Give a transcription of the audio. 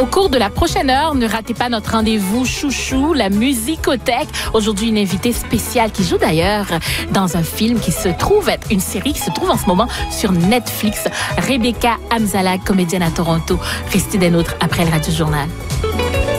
Au cours de la prochaine heure, ne ratez pas notre rendez-vous chouchou, la musicothèque. Aujourd'hui, une invitée spéciale qui joue d'ailleurs dans un film qui se trouve être une série qui se trouve en ce moment sur Netflix. Rebecca Amzalak, comédienne à Toronto. Restez des nôtres après le Radio Journal.